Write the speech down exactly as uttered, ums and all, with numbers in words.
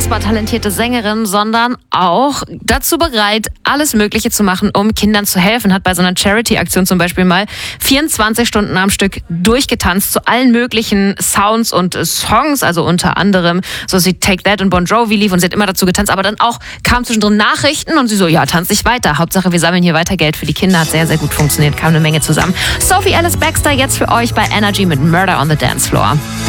unfassbar talentierte Sängerin, sondern auch dazu bereit, alles Mögliche zu machen, um Kindern zu helfen. Hat bei so einer Charity-Aktion zum Beispiel mal vierundzwanzig Stunden am Stück durchgetanzt zu allen möglichen Sounds und Songs, also unter anderem so sie Take That und Bon Jovi lief und sie hat immer dazu getanzt, aber dann auch kam zwischendrin Nachrichten und sie so, ja, tanz ich weiter. Hauptsache, wir sammeln hier weiter Geld für die Kinder. Hat sehr, sehr gut funktioniert, kam eine Menge zusammen. Sophie Ellis-Bextor jetzt für euch bei Energy mit Murder on the Dance Floor.